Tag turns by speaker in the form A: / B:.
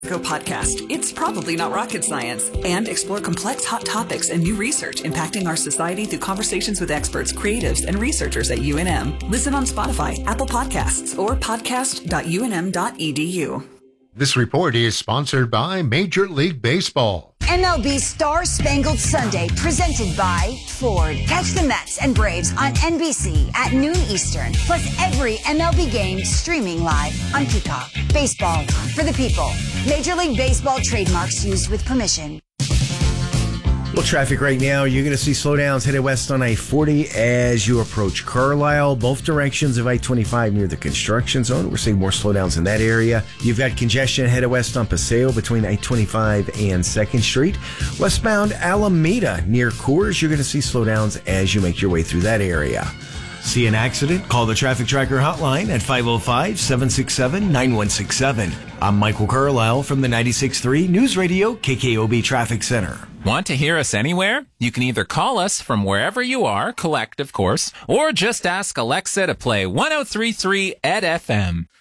A: Go podcast. It's probably not rocket science. And explore complex hot topics and new research impacting our society through conversations with experts, creatives, and researchers at UNM. Listen on Spotify, Apple Podcasts, or podcast.unm.edu.
B: This report is sponsored by Major League Baseball.
C: MLB Star Spangled Sunday, presented by Ford. Catch the Mets and Braves on NBC at noon Eastern. Plus every MLB game streaming live on Peacock. Baseball for the people. Major League Baseball trademarks used with permission.
D: Well, traffic right now, you're going to see slowdowns headed west on I-40 as you approach Carlisle, both directions of I-25 near the construction zone. We're seeing more slowdowns in that area. You've got congestion headed west on Paseo between I-25 and 2nd Street. Westbound Alameda near Coors, you're going to see slowdowns as you make your way through that area. See an accident? Call the Traffic Tracker hotline at 505-767-9167. I'm Michael Carlisle from the 96.3 News Radio KKOB Traffic Center.
E: Want to hear us anywhere? You can either call us from wherever you are, collect, of course, or just ask Alexa to play 103.3 Ed FM.